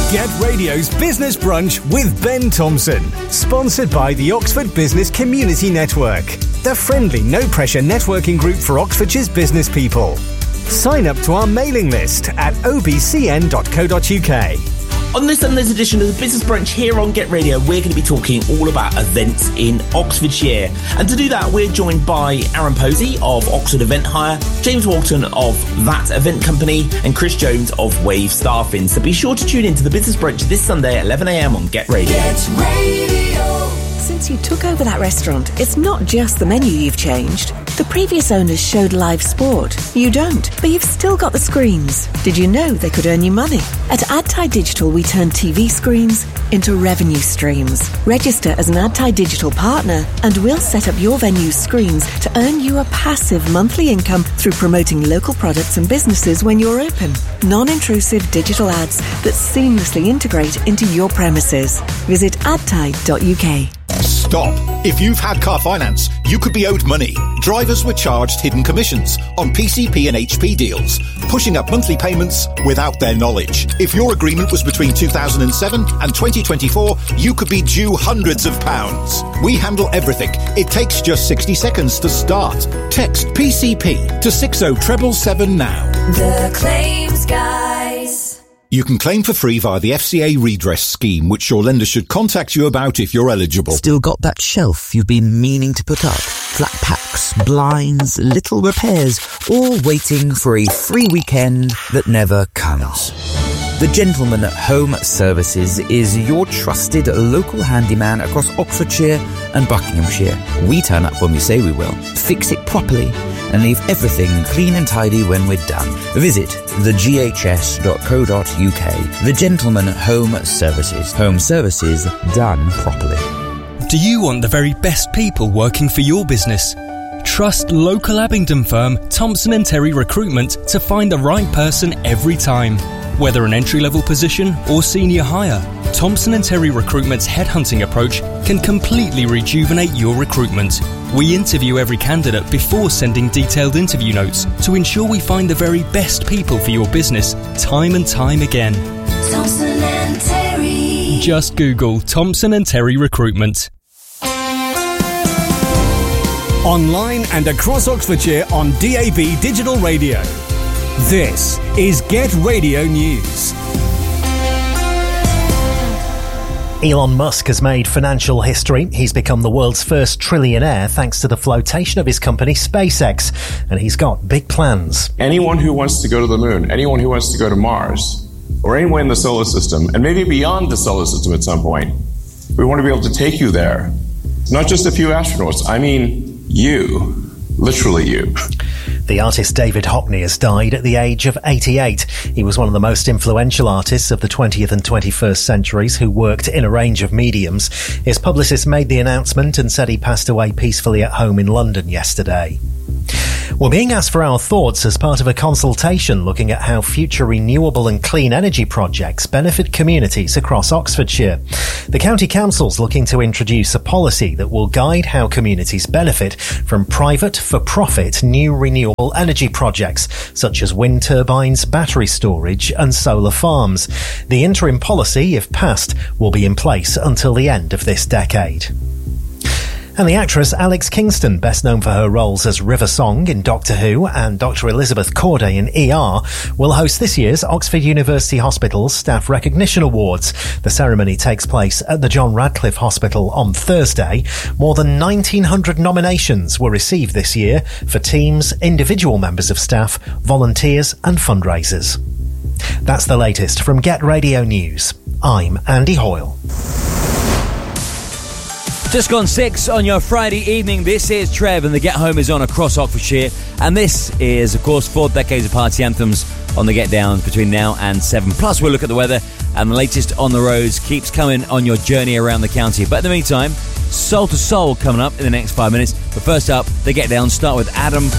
Get Radio's Business Brunch with Ben Thompson. Sponsored by the Oxford Business Community Network, the friendly, no-pressure networking group for Oxfordshire's business people. Sign up to our mailing list at obcn.co.uk. On this Sunday's edition of the Business Brunch here on Get Radio, we're going to be talking all about events in Oxfordshire. And to do that, we're joined by Aaron Posey of Oxford Event Hire, James Walton of That Event Company, and Chris Jones of Wave Staffing. So be sure to tune in to the Business Brunch this Sunday at 11 a.m. on Get Radio. Get Radio. Since you took over that restaurant, it's not just the menu you've changed. The previous owners showed live sport. You don't, but you've still got the screens. Did you know they could earn you money? At AdTide Digital, we turn TV screens into revenue streams. Register as an AdTide Digital partner, and we'll set up your venue's screens to earn you a passive monthly income through promoting local products and businesses when you're open. Non-intrusive digital ads that seamlessly integrate into your premises. Visit adtide.uk. Stop. If you've had car finance, you could be owed money. Drivers were charged hidden commissions on PCP and HP deals, pushing up monthly payments without their knowledge. If your agreement was between 2007 and 2024, you could be due hundreds of pounds. We handle everything. It takes just 60 seconds to start. Text PCP to 60777 now. The Claims Guys. You can claim for free via the FCA redress scheme, which your lender should contact you about if you're eligible. Still got that shelf you've been meaning to put up? Flat packs, blinds, little repairs, all waiting for a free weekend that never comes. The Gentleman Home Services is your trusted local handyman across Oxfordshire and Buckinghamshire. We turn up when we say we will, fix it properly, and leave everything clean and tidy when we're done. Visit theghs.co.uk. The Gentleman Home Services. Home services done properly. Do you want the very best people working for your business? Trust local Abingdon firm Thompson & Terry Recruitment to find the right person every time. Whether an entry-level position or senior hire, Thompson & Terry Recruitment's headhunting approach can completely rejuvenate your recruitment. We interview every candidate before sending detailed interview notes to ensure we find the very best people for your business time and time again. Thompson & Terry. Just Google Thompson & Terry Recruitment. Online and across Oxfordshire on DAB Digital Radio. This is Get Radio News. Elon Musk has made financial history. He's become the world's first trillionaire thanks to the flotation of his company SpaceX, and he's got big plans. Anyone who wants to go to the moon, anyone who wants to go to Mars, or anywhere in the solar system, and maybe beyond the solar system at some point, we want to be able to take you there. Not just a few astronauts, I mean you. Literally you. The artist David Hockney has died at the age of 88. He was one of the most influential artists of the 20th and 21st centuries who worked in a range of mediums. His publicist made the announcement and said he passed away peacefully at home in London yesterday. We're being asked for our thoughts as part of a consultation looking at how future renewable and clean energy projects benefit communities across Oxfordshire. The County Council's looking to introduce a policy that will guide how communities benefit from private, for-profit, new renewable energy projects, such as wind turbines, battery storage and solar farms. The interim policy, if passed, will be in place until the end of this decade. And the actress Alex Kingston, best known for her roles as River Song in Doctor Who and Dr. Elizabeth Corday in ER, will host this year's Oxford University Hospital's Staff Recognition Awards. The ceremony takes place at the John Radcliffe Hospital on Thursday. More than 1,900 nominations were received this year for teams, individual members of staff, volunteers and fundraisers. That's the latest from Get Radio News. I'm Andy Hoyle. Just gone 6 on your Friday evening. This is Trev and the Get Home is on across Oxfordshire. And this is, of course, 4 decades of party anthems on the Get Downs between now and 7. Plus, we'll look at the weather and the latest on the roads keeps coming on your journey around the county. But in the meantime, Soul to Soul coming up in the next 5 minutes. But first up, the Get Downs start with Adam